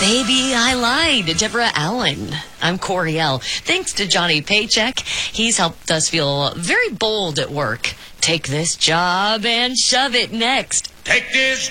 Baby, I lied. Deborah Allen. I'm Coriel. Thanks to Johnny Paycheck, he's helped us feel very bold at work. Take this job and shove it next. Take this